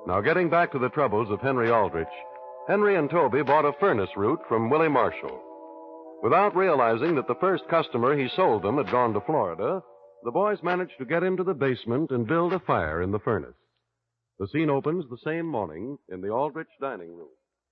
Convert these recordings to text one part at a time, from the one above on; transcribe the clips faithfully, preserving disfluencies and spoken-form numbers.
Now, getting back to the troubles of Henry Aldrich, Henry and Toby bought a furnace route from Willie Marshall. Without realizing that the first customer he sold them had gone to Florida, the boys managed to get into the basement and build a fire in the furnace. The scene opens the same morning in the Aldrich dining room.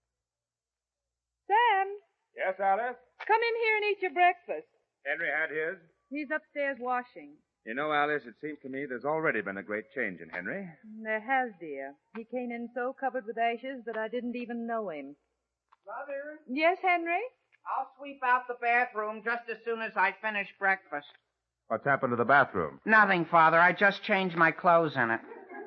Sam, Yes, Alice? come in here and eat your breakfast. Henry had his. He's upstairs washing. You know, Alice, it seems to me there's already been a great change in Henry. There has, dear. He came in so covered with ashes that I didn't even know him. Mother, Yes, Henry? I'll sweep out the bathroom just as soon as I finish breakfast. What's happened to the bathroom? Nothing, Father. I just changed my clothes in it.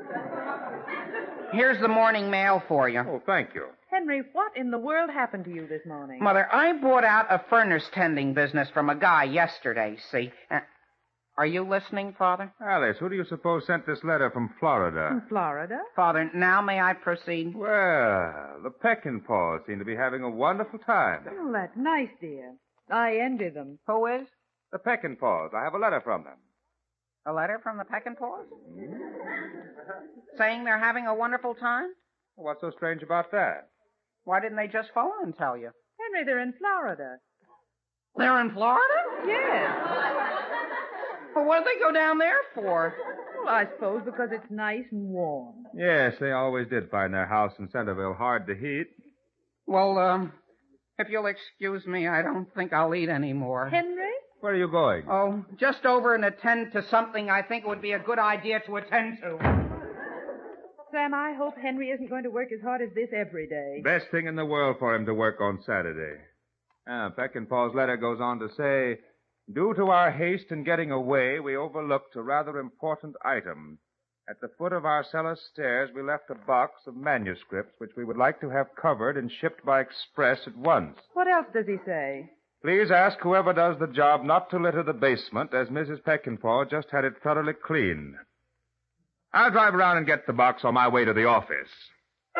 Here's the morning mail for you. Oh, thank you. Henry, what in the world happened to you this morning? Mother, I bought out a furnace tending business from a guy yesterday, see? Uh, are you listening, Father? Alice, who do you suppose sent this letter from Florida? In Florida? Father, now may I proceed? Well, the Peckinpahs seem to be having a wonderful time. Oh, that's nice, dear. I envy them. Who is? The Peckinpahs. I have a letter from them. A letter from the Peckinpahs? Saying they're having a wonderful time? What's so strange about that? Why didn't they just phone and tell you? Henry, they're in Florida. They're in Florida? Yes. Well, what did they go down there for? Well, I suppose because it's nice and warm. Yes, they always did find their house in Centerville hard to heat. Well, um, if you'll excuse me, I don't think I'll eat anymore. Henry? Where are you going? Oh, just over and attend to something I think it would be a good idea to attend to. Sam, I hope Henry isn't going to work as hard as this every day. Best thing in the world for him to work on Saturday. Ah, Peckinpah's letter goes on to say, due to our haste in getting away, we overlooked a rather important item. At the foot of our cellar stairs, we left a box of manuscripts which we would like to have covered and shipped by express at once. What else does he say? Please ask whoever does the job not to litter the basement, as Missus Peckinpah just had it thoroughly cleaned. I'll drive around and get the box on my way to the office.